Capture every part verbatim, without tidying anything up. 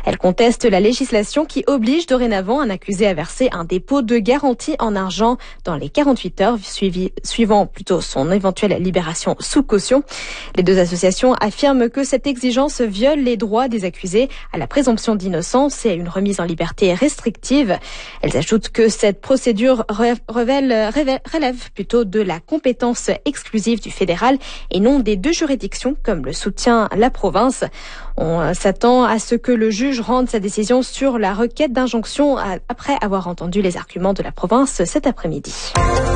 Elle conteste la législation qui oblige dorénavant un accusé à verser un dépôt de garantie en argent dans les quarante-huit heures suivi, suivant plutôt son éventuelle libération sous caution. Les deux associations affirment que cette exigence viole les droits des accusés à la présomption d'innocence et à une remise en liberté restrictive. Elles ajoutent que cette procédure révèle, révèle, relève plutôt de la compétence exclusive du fédéral et non des deux juridictions comme le soutient la province. On s'attend à ce que le juge rende sa décision sur la requête d'injonction après avoir entendu les arguments de la province cet après-midi.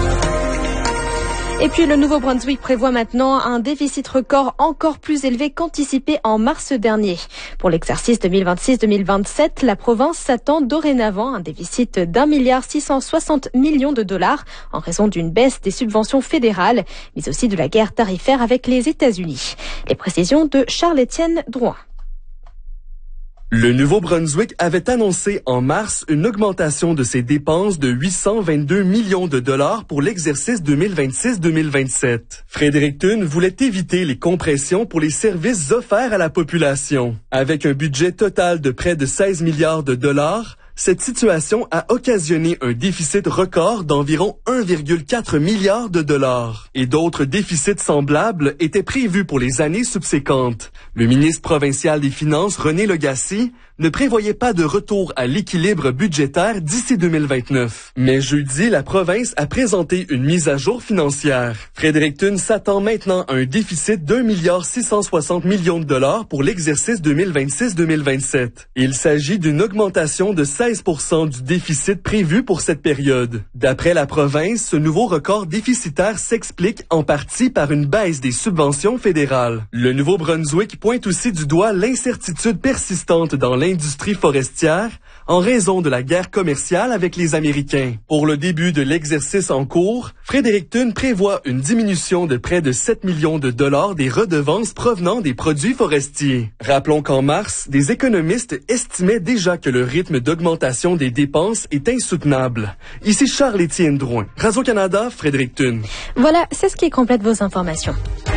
Et puis le Nouveau-Brunswick prévoit maintenant un déficit record encore plus élevé qu'anticipé en mars dernier. Pour l'exercice deux mille vingt-six deux mille vingt-sept, la province s'attend dorénavant à un déficit d'un milliard six cent soixante millions de dollars en raison d'une baisse des subventions fédérales, mais aussi de la guerre tarifaire avec les États-Unis. Les précisions de Charles-Étienne Drouin. Le Nouveau-Brunswick avait annoncé en mars une augmentation de ses dépenses de huit cent vingt-deux millions de dollars pour l'exercice deux mille vingt-six deux mille vingt-sept. Fredericton voulait éviter les compressions pour les services offerts à la population. Avec un budget total de près de seize milliards de dollars, cette situation a occasionné un déficit record d'environ un virgule quatre milliard de dollars. Et d'autres déficits semblables étaient prévus pour les années subséquentes. Le ministre provincial des Finances, René Legacy, ne prévoyait pas de retour à l'équilibre budgétaire d'ici deux mille vingt-neuf. Mais jeudi, la province a présenté une mise à jour financière. Fredericton s'attend maintenant à un déficit d'un milliard six cent soixante millions de dollars pour l'exercice deux mille vingt-six deux mille vingt-sept. Il s'agit d'une augmentation de seize pour cent du déficit prévu pour cette période. D'après la province, ce nouveau record déficitaire s'explique en partie par une baisse des subventions fédérales. Le Nouveau-Brunswick pointe aussi du doigt l'incertitude persistante dans l'industrie forestière en raison de la guerre commerciale avec les Américains. Pour le début de l'exercice en cours, Fredericton prévoit une diminution de près de sept millions de dollars des redevances provenant des produits forestiers. Rappelons qu'en mars, des économistes estimaient déjà que le rythme d'augmentation des dépenses est insoutenable. Ici Charles-Étienne Drouin, Radio-Canada, Fredericton. Voilà, c'est ce qui complète vos informations.